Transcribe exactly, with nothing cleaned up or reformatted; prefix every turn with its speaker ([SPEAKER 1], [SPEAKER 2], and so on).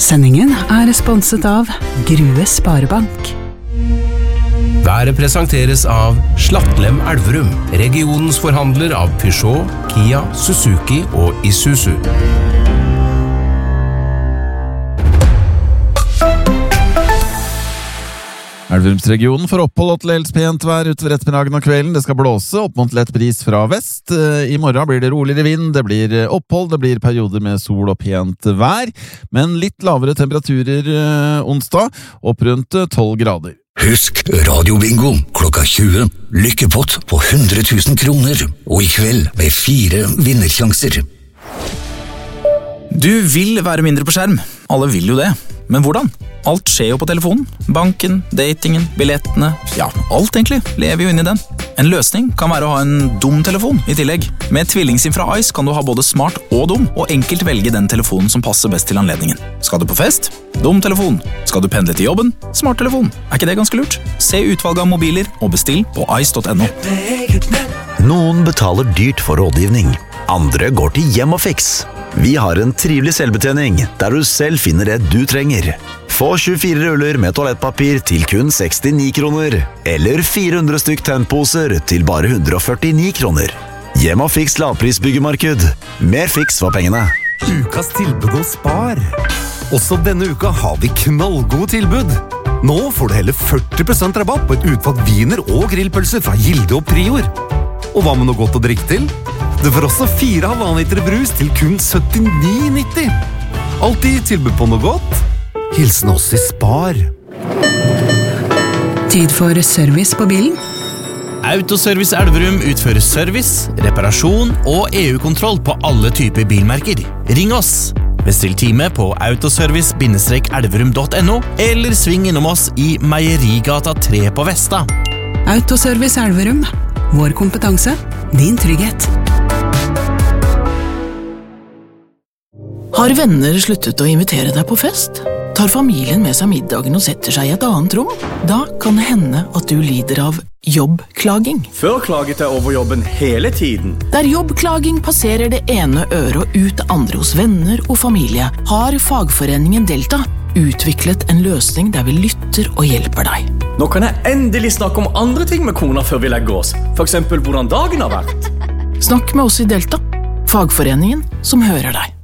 [SPEAKER 1] Sendingen er sponset av Grue Sparebank.
[SPEAKER 2] Været presenteres av Slattlem Elverum, regionens forhandler av Peugeot, Kia, Suzuki og Isuzu.
[SPEAKER 3] Elverumsregionen får opphold og til helst pent vær utover ettermiddagen og kvelden. Det skal blåse opp mot lett bris fra vest. I morgen blir det roligere vind, det blir opphold, det blir perioder med sol og pent vær, men litt lavere temperaturer onsdag, opp rundt tolv grader.
[SPEAKER 4] Husk radiobingo klokka tjue. Lykkepott på hundre tusen kroner, og i kveld med fire vinnersjanser.
[SPEAKER 5] Du vil være mindre på skjerm. Alle vil jo det. Men hvordan? Alt skjer jo på telefonen. Banken, datingen, billettene, ja, alt egentlig lever jo inn i den. En løsning kan være å ha en dum telefon i tillegg. Med TvillingSIM fra Ice kan du ha både smart og dum, og enkelt velge den telefonen som passer best til anledningen. Skal du på fest? Dum telefon. Skal du pendle til jobben? Smart telefon. Er ikke det ganske lurt? Se utvalget av mobiler og bestill på ice punktum no.
[SPEAKER 6] Noen betaler dyrt for rådgivning. Andre går til Hjem og Fix. Vi har en trivelig selvbetjening, der du selv finner det du trenger. Få tjuefire ruller med toalettpapir til kun sekstini kroner, eller fire hundre stykk tennposer til bare hundre og førtini kroner. Hjem og Fix lavprisbyggemarked. Mer fiks for pengene.
[SPEAKER 7] Ukas tilbud og spar. Også denne uka har vi knallgode tilbud. Nå får du hele førti prosent rabatt på et utvalgt viner og grillpølser fra Gilde og Prior. Og hva med noe godt å drikke til? Du får også fire halvannen liter brus til kun syttini nitti. Alltid tilbud på noe godt. Hilsen oss i Spar.
[SPEAKER 1] Tid for service på bilen.
[SPEAKER 8] Autoservice Elverum utfører service, reparasjon og E U-kontroll på alle typer bilmerker. Ring oss! Bestill time på autoservice elverum punktum no eller sving innom oss i Meierigata tre på Vesta.
[SPEAKER 1] Autoservice Elverum. Vår kompetanse, din trygghet.
[SPEAKER 9] Har venner sluttet å invitere deg på fest? Tar familien med seg middagen og setter seg i et annet rom? Da kan det hende at du lider av jobbklaging.
[SPEAKER 10] Før klaget jeg over jobben hele tiden.
[SPEAKER 9] Der jobbklaging passerer det ene øret og ut det andre hos venner og familie, har fagforeningen Delta utviklet en løsning der vi lytter og hjelper deg.
[SPEAKER 10] Nå kan jeg endelig snakke om andre ting med kona før vi legger oss. For eksempel hvordan dagen har vært.
[SPEAKER 9] Snakk med oss i Delta, fagforeningen som hører deg.